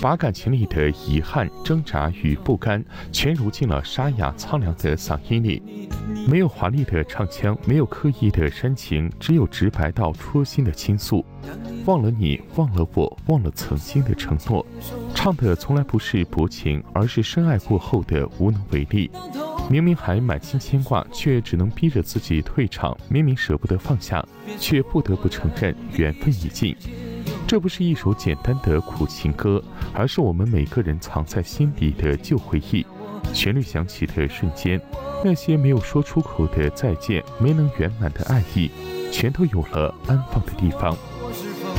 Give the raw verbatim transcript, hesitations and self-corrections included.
把感情里的遗憾、挣扎与不甘全揉进了沙哑苍凉的嗓音里。没有华丽的唱腔，没有刻意的煽情，只有直白到戳心的倾诉。忘了你，忘了我，忘了曾经的承诺。唱的从来不是薄情，而是深爱过后的无能为力。明明还满心牵挂，却只能逼着自己退场；明明舍不得放下，却不得不承认缘分已尽。这不是一首简单的苦情歌，而是我们每个人藏在心底的旧回忆。旋律响起的瞬间，那些没有说出口的再见，没能圆满的爱意，全都有了安放的地方。